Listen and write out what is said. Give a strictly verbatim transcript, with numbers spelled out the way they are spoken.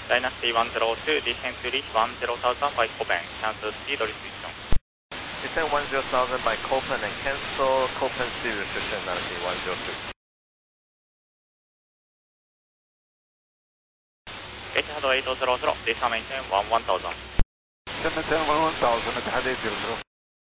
Dynasty one zero two, descend to reach one zero thousand by Copen, cancel speed restriction. Descend one zero thousand by Copen and cancel Copen speed restriction, Dynasty one zero two. Etihad eight zero zero, descend maintain one one thousand. Maintain one one thousand, Etihad eight zero zero.